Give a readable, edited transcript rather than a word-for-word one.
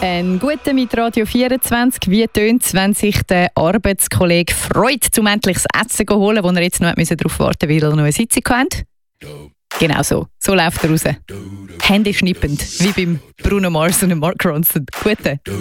Ein guter mit Radio 24. Wie tönt es, wenn sich der Arbeitskollege freut, um endlich das Essen zu holen, wo er jetzt noch darauf warten musste, weil er noch eine Sitzung hatte? Genau so. So läuft er raus. Hände schnippend, wie beim Bruno Mars und Mark Ronson. Guten.